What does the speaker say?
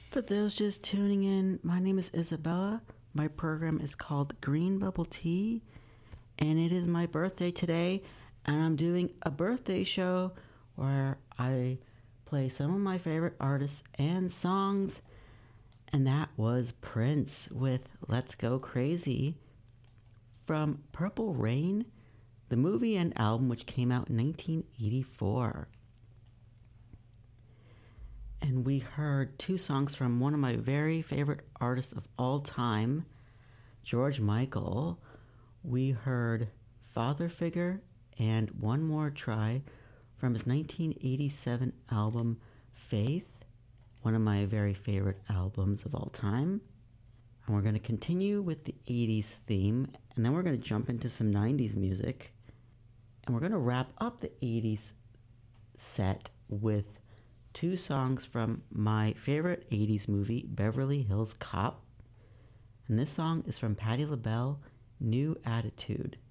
For those just tuning in, my name is Isabella. My program is called Green Bubble Tea, and it is my birthday today, and I'm doing a birthday show where I play some of my favorite artists and songs, and that was Prince with Let's Go Crazy from Purple Rain, the movie and album which came out in 1984. And we heard two songs from one of my very favorite artists of all time, George Michael. We heard Father Figure and One More Try from his 1987 album Faith, one of my very favorite albums of all time. And we're going to continue with the 80s theme, and then we're going to jump into some 90s music. And we're going to wrap up the 80s set with two songs from my favorite 80s movie, Beverly Hills Cop. And this song is from Patti LaBelle, New Attitude.